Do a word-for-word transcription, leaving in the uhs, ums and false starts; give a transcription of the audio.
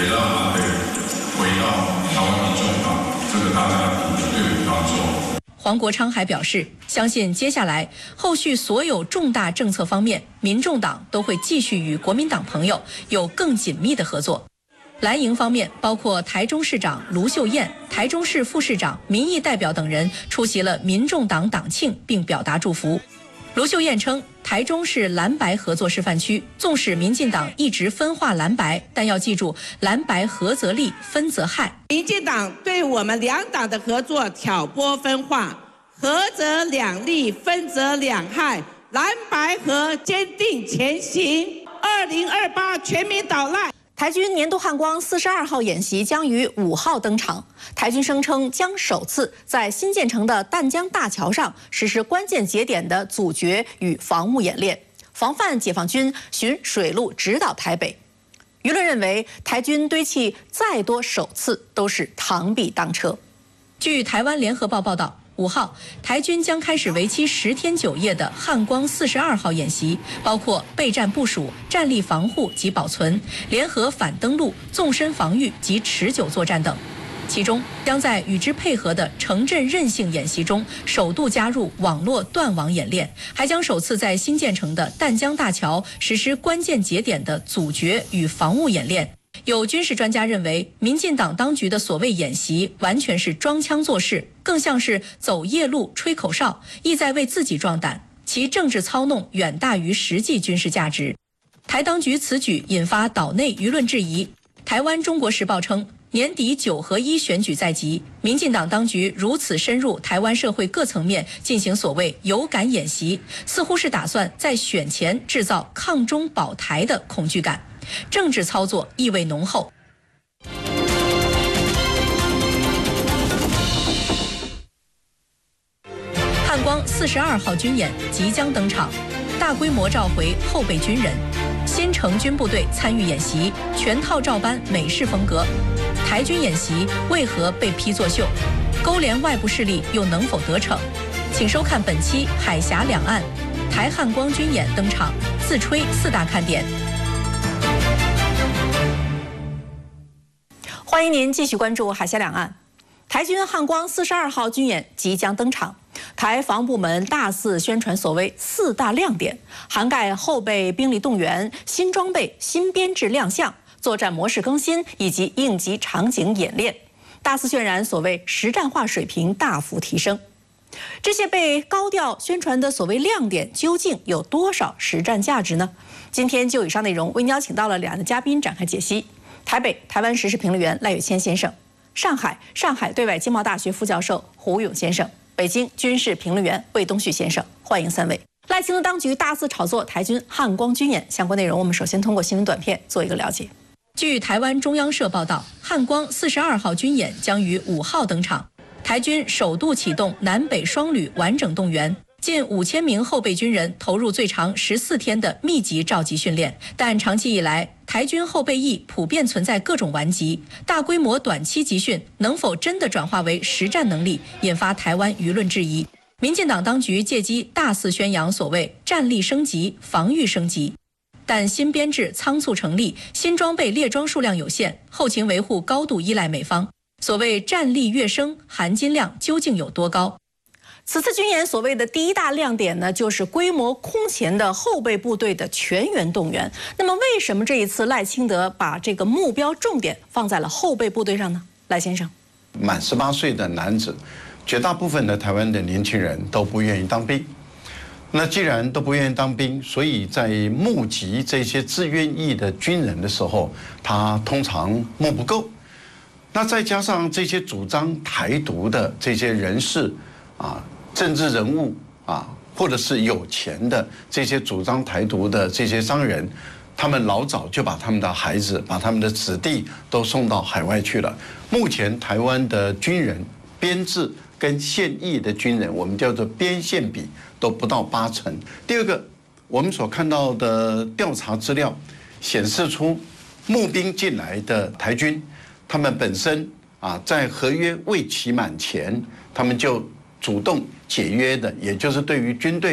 也让他可以回到台湾民众党这个大家庭的队伍当中。 黄国昌还表示，相信接下来后续所有重大政策方面，民众党都会继续与国民党朋友有更紧密的合作。蓝营方面，包括台中市长卢秀燕、台中市副市长、民意代表等人出席了民众党党庆，并表达祝福。卢秀燕称，台中是蓝白合作示范区，纵使民进党一直分化蓝白，但要记住，蓝白合则利，分则害。 民进党对我们两党的合作挑拨分化，合则两利，分则两害，蓝白合坚定前行。二零二八全民捣烂。 台军年度汉光四十二号演习将于五号登场。台军声称将首次在新建成的淡江大桥上实施关键节点的阻绝与防务演练，防范解放军循水路直捣台北。舆论认为，台军堆砌再多首次都是螳臂当车。据台湾联合报报道，五号，台军将开始为期十天九夜的汉光四十二号演习，包括备战部署、战力防护及保存、联合反登陆、纵深防御及持久作战等。其中，将在与之配合的城镇韧性演习中，首度加入网络断网演练，还将首次在新建成的淡江大桥实施关键节点的阻绝与防务演练。有军事专家认为，民进党当局的所谓演习完全是装腔作势，更像是走夜路吹口哨，意在为自己壮胆，其政治操弄远大于实际军事价值。台当局此举引发岛内舆论质疑。台湾中国时报称，年底九合一选举在即，民进党当局如此深入台湾社会各层面进行所谓有感演习，似乎是打算在选前制造抗中保台的恐惧感，政治操作意味浓厚。汉光四十二号军演即将登场，大规模召回后备军人，新成军部队参与演习，全套照搬美式风格。台军演习为何被批作秀？勾连外部势力又能否得逞？请收看本期《海峡两岸》，台汉光军演登场，自吹四大看点。欢迎您继续关注《海峡两岸》。台军汉光四十二号军演即将登场，台防部门大肆宣传所谓四大亮点，涵盖后备兵力动员、新装备、新编制亮相、作战模式更新以及应急场景演练，大肆渲染所谓实战化水平大幅提升。这些被高调宣传的所谓亮点，究竟有多少实战价值呢？今天就以上内容，为您邀请到了两岸的嘉宾展开解析。台北台湾时事评论员赖岳谦先生，上海上海对外经贸大学副教授胡勇先生，北京军事评论员魏东旭先生，欢迎三位。赖清德当局大肆炒作台军汉光军演，相关内容我们首先通过新闻短片做一个了解。据台湾中央社报道，汉光四十二号军演将于五号登场，台军首度启动南北双旅完整动员。近五千名后备军人投入最长十四天的密集召集训练，但长期以来，台军后备役普遍存在各种顽疾，大规模短期集训能否真的转化为实战能力，引发台湾舆论质疑。民进党当局借机大肆宣扬所谓战力升级、防御升级，但新编制仓促成立，新装备列装数量有限，后勤维护高度依赖美方。所谓战力跃升，含金量究竟有多高？此次军演所谓的第一大亮点呢，就是规模空前的后备部队的全员动员。那么，为什么这一次赖清德把这个目标重点放在了后备部队上呢？赖先生， 满十八岁的男子，绝大部分的台湾的年轻人都不愿意当兵。那既然都不愿意当兵，所以在募集这些自愿役的军人的时候，他通常募不够。那再加上这些主张台独的这些人士啊。政治人物啊，或者是有钱的这些主张台独的这些商人，他们老早就把他们的孩子、把他们的子弟都送到海外去了。目前台湾的军人编制跟现役的军人，我们叫做编现比都不到八成。第二个，我们所看到的调查资料显示出，募兵进来的台军，他们本身啊，在合约未期满前，他们就主动解约的，也就是对于军队